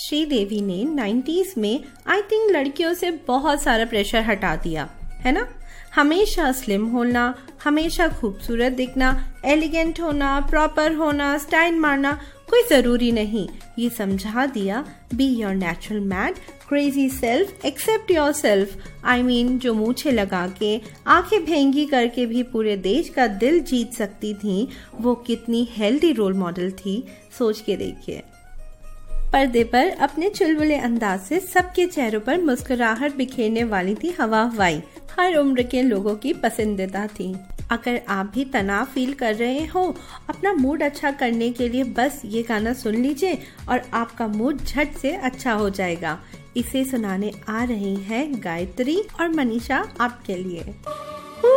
श्रीदेवी ने 90s में I think लड़कियों से बहुत सारा प्रेशर हटा दिया है ना। हमेशा स्लिम होना, हमेशा खूबसूरत दिखना, एलिगेंट होना, प्रॉपर होना, स्टाइल मारना कोई जरूरी नहीं। ये समझा दिया be your natural mad crazy self, accept your self. I mean जो मूछें लगा के आंखें भेंगी करके भी पूरे देश का दिल जीत सकती थी, वो कितनी हेल्दी रोल मॉडल थी, सोच के देखिए। पर्दे पर अपने चुलबुले अंदाज से सबके चेहरों पर मुस्कुराहट बिखेरने वाली थी हवा हवाई, हर उम्र के लोगों की पसंदीदा थी। अगर आप भी तनाव फील कर रहे हो, अपना मूड अच्छा करने के लिए बस ये गाना सुन लीजिए और आपका मूड झट से अच्छा हो जाएगा। इसे सुनाने आ रही हैं गायत्री और मनीषा आपके लिए।